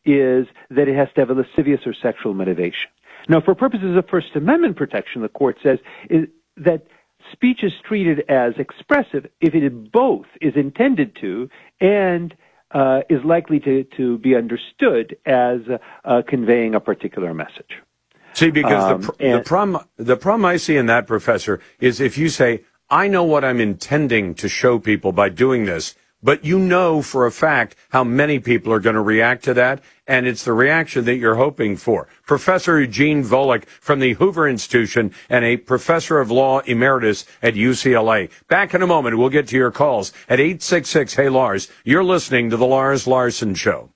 is that it has to have a lascivious or sexual motivation. Now, for purposes of First Amendment protection, the court says that speech is treated as expressive if it both is intended to and is likely to be understood as conveying a particular message. See, because the problem I see in that, Professor, is if you say, I know what I'm intending to show people by doing this, but you know for a fact how many people are going to react to that, and it's the reaction that you're hoping for. Professor Eugene Volokh from the Hoover Institution and a professor of law emeritus at UCLA. Back in a moment, we'll get to your calls at 866-HEY-LARS. You're listening to The Lars Larson Show.